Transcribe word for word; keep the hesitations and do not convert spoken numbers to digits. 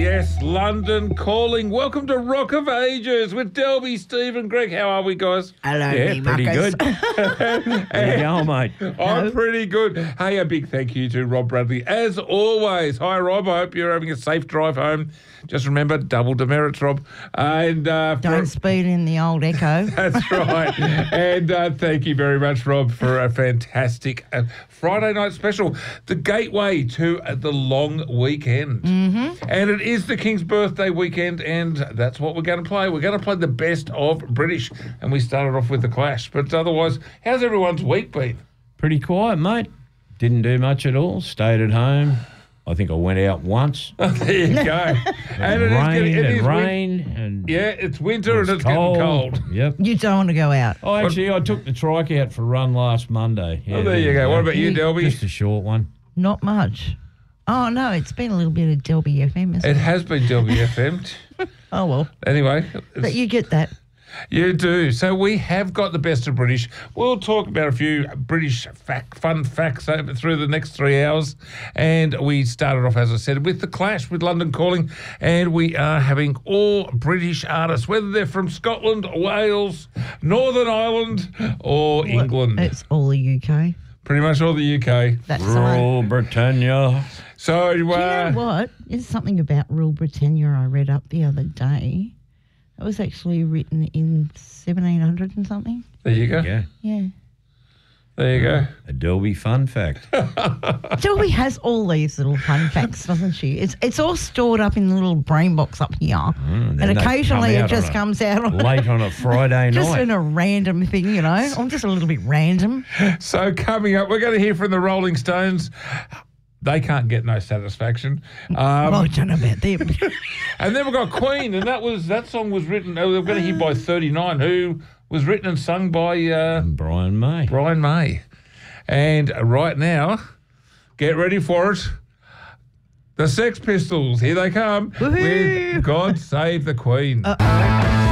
yes, London Calling. Welcome to Rock of Ages with Delby, Steve and Greg. How are we, guys? Hello, Yeah, me pretty muckers. good. How you going, mate? I'm pretty good. Hey, a big thank you to Rob Bradley, as always. Hi, Rob. I hope you're having a safe drive home. Just remember, double demerits, Rob. And uh, Don't for- speed in the old Echo. That's right. And uh, thank you very much, Rob, for a fantastic uh, Friday night special, the gateway to uh, the long weekend. Mm-hmm. And it is the King's birthday weekend, and that's what we're going to play. We're going to play the best of British, and we started off with The Clash. But otherwise, how's everyone's week been? Pretty quiet, mate. Didn't do much at all. Stayed at home. I think I went out once. There you go. and it is rain getting, it and is win- rain and Yeah, it's winter it's and it's cold. getting cold. Yep. You don't want to go out. Oh, actually, I took the trike out for a run last Monday. Yeah, Oh, there you go. What about you, Delby? Just a short one. Not much. Oh, no, it's been a little bit of Delby F M, isn't It it? has been W F M. Oh, well. Anyway, But you get that. you do. So we have got the best of British. We'll talk about a few British fact, fun facts over through the next three hours. And we started off, as I said, with The Clash with London Calling. And we are having all British artists, whether they're from Scotland, Wales, Northern Ireland, or England. It's all the U K. Pretty much all the U K. That's the one. Rule Britannia. So, uh, Do you know what? There's something about Rule Britannia I read up the other day. It was actually written in seventeen hundred and something. there you go. Yeah. Yeah. There you go. A Delby fun fact. Delby has all these little fun facts, doesn't she? It's it's all stored up in the little brain box up here. Mm, and then they occasionally come it out just on a- comes out on Late on a Friday just night. in a random thing, you know. I'm just a little bit random. So coming up, we're going to hear from the Rolling Stones. They can't get no satisfaction. Um, Well, I don't know about them. And then we've got Queen, and that was that song was written. Oh, they're going to hit by thirty-nine. Who was written and sung by uh, Brian May. Brian May. And right now, get ready for it. The Sex Pistols, here they come Woohoo! with "God Save the Queen." Uh-oh.